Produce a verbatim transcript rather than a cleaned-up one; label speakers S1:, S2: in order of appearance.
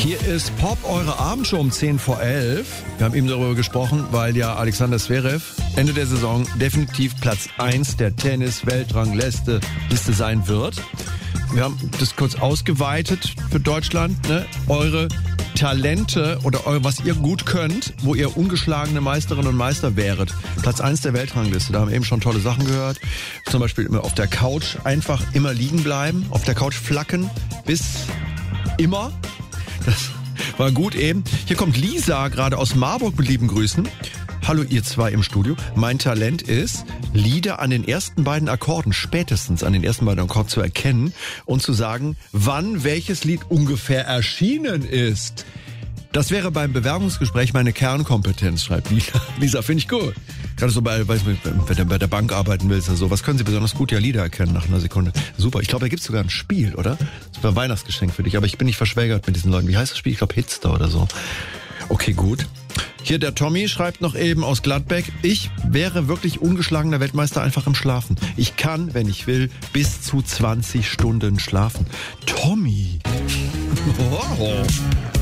S1: Hier ist Pop, eure Abendshow um zehn vor elf. Wir haben eben darüber gesprochen, weil ja Alexander Zverev Ende der Saison definitiv Platz eins der Tennis-Weltrangliste Liste sein wird. Wir haben das kurz ausgeweitet für Deutschland, ne? Eure Talente oder eure, was ihr gut könnt, wo ihr ungeschlagene Meisterinnen und Meister wäret. Platz eins der Weltrangliste, da haben wir eben schon tolle Sachen gehört. Zum Beispiel immer auf der Couch einfach immer liegen bleiben, auf der Couch flacken bis immer. Das war gut eben. Hier kommt Lisa gerade aus Marburg mit lieben Grüßen. Hallo ihr zwei im Studio. Mein Talent ist, Lieder an den ersten beiden Akkorden, spätestens an den ersten beiden Akkorden zu erkennen und zu sagen, wann welches Lied ungefähr erschienen ist. Das wäre beim Bewerbungsgespräch meine Kernkompetenz, schreibt Lisa. Lisa, finde ich cool. Gerade so bei, weiß nicht, wenn du bei der Bank arbeiten willst oder so. Was können Sie besonders gut? Ja, Lieder erkennen nach einer Sekunde. Super. Ich glaube, da gibt es sogar ein Spiel, oder? Das wäre ein Weihnachtsgeschenk für dich. Aber ich bin nicht verschwägert mit diesen Leuten. Wie heißt das Spiel? Ich glaube, Hitster oder so. Okay, gut. Hier der Tommy schreibt noch eben aus Gladbeck, ich wäre wirklich ungeschlagener Weltmeister einfach im Schlafen. Ich kann, wenn ich will, bis zu zwanzig Stunden schlafen. Tommy. Oh.